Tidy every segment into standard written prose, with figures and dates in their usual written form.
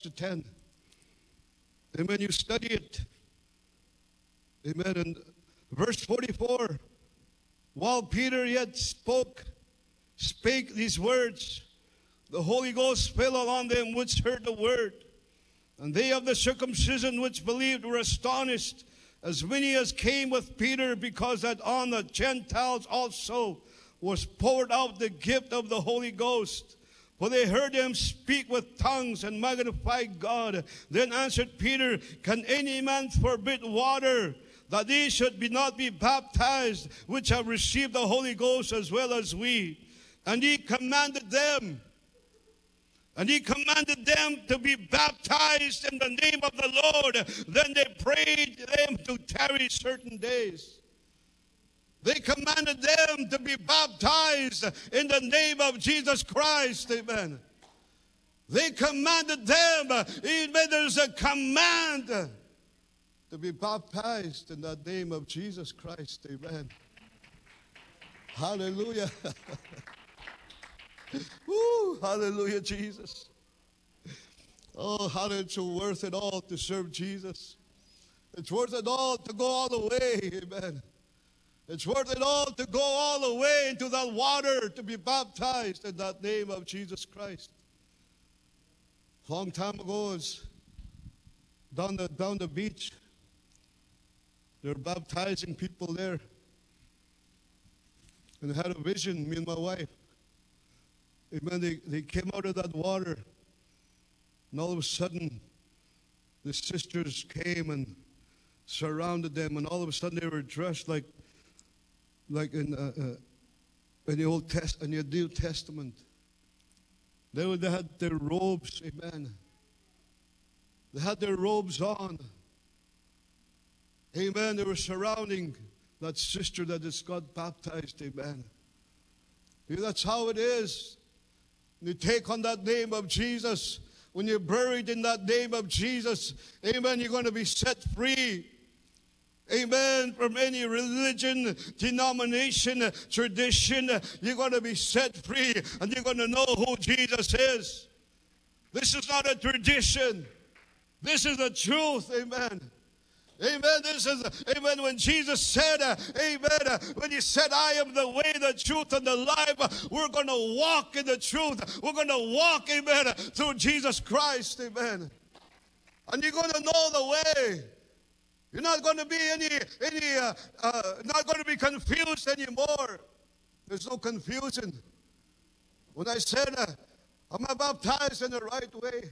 to 10. Amen. You study it. Amen. And verse 44, while Peter yet spake these words, the Holy Ghost fell on them which heard the word. And they of the circumcision which believed were astonished, as many as came with Peter, because that on the Gentiles also was poured out the gift of the Holy Ghost. For they heard them speak with tongues and magnify God. Then answered Peter, can any man forbid water, that they should not be baptized, which have received the Holy Ghost as well as we? And he commanded them to be baptized in the name of the Lord. Then they prayed them to tarry certain days. They commanded them to be baptized in the name of Jesus Christ. Amen. They commanded them. Amen. There's a command to be baptized in the name of Jesus Christ. Amen. Hallelujah. Woo, hallelujah, Jesus. Oh, hallelujah, it's worth it all to serve Jesus. It's worth it all to go all the way, amen. It's worth it all to go all the way into that water to be baptized in that name of Jesus Christ. A long time ago, I was down the beach. They're baptizing people there. And I had a vision, me and my wife. Amen. They came out of that water, and all of a sudden, the sisters came and surrounded them, and all of a sudden they were dressed like in the Old Testament, in the New Testament. They had their robes, amen. They had their robes on, amen. They were surrounding that sister that just got baptized, amen. That's how it is. You take on that name of Jesus. When you're buried in that name of Jesus, amen, you're going to be set free. Amen. From any religion, denomination, tradition, you're going to be set free, and you're going to know who Jesus is. This is not a tradition. This is the truth. Amen. Amen. This is, amen, when Jesus said, amen, when he said, I am the way, the truth, and the life, we're going to walk in the truth. We're going to walk, amen, through Jesus Christ, amen. And you're going to know the way. You're not going to be not going to be confused anymore. There's no confusion. When I said, am I baptized in the right way?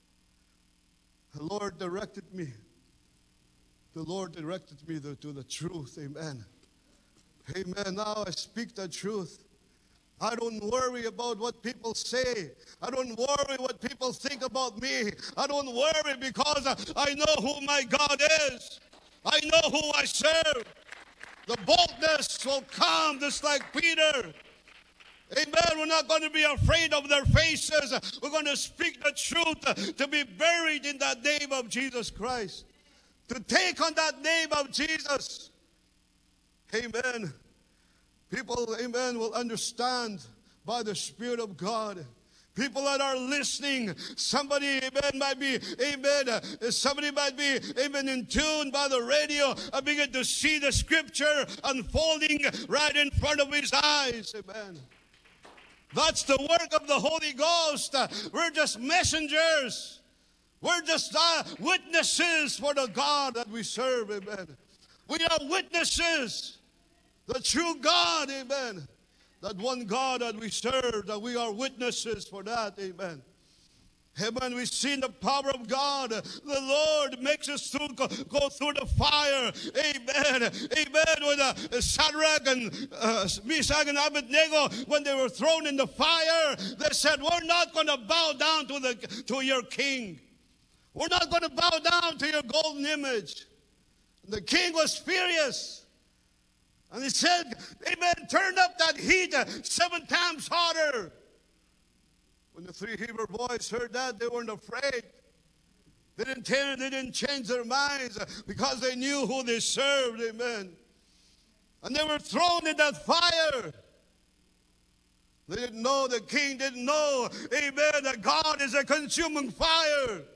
The Lord directed me. The Lord directed me to the truth. Amen. Amen. Now I speak the truth. I don't worry about what people say. I don't worry what people think about me. I don't worry because I know who my God is. I know who I serve. The boldness will come just like Peter. Amen. We're not going to be afraid of their faces. We're going to speak the truth, to be buried in that name of Jesus Christ. To take on that name of Jesus. Amen. People, amen, will understand by the Spirit of God. People that are listening, somebody, amen, might be, amen, somebody might be, amen, in tune by the radio and begin to see the Scripture unfolding right in front of his eyes. Amen. That's the work of the Holy Ghost. We're just messengers. We're just witnesses for the God that we serve, amen. We are witnesses. The true God, amen. That one God that we serve, that we are witnesses for that, amen. Amen. We've seen the power of God. The Lord makes us go through the fire. Amen. Amen. When Shadrach and Meshach and Abednego, when they were thrown in the fire, they said, we're not going to bow down to your king. We're not going to bow down to your golden image. And the king was furious. And he said, amen, turn up that heat 7 times hotter. When the 3 Hebrew boys heard that, they weren't afraid. They didn't change their minds because they knew who they served, amen. And they were thrown in that fire. They didn't know, the king didn't know, amen, that God is a consuming fire.